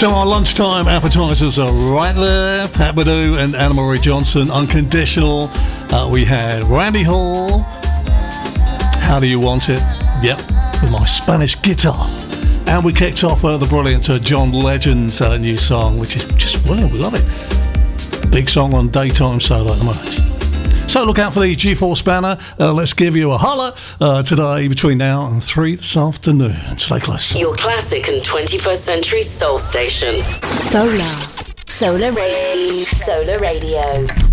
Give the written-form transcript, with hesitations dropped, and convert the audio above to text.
So our lunchtime appetizers are right there. Pat Badoo and Anna Marie Johnson, Unconditional. We had Randy Hall, How Do You Want It? Yep, with my Spanish guitar. And we kicked off the brilliant John Legend's new song, which is just brilliant. We love it. Big song on daytime solo at the moment. So look out for the G-Force banner. Let's give you a holler today between now and 3 this afternoon. Stay close. Your classic and 21st century soul station. Solar Radio.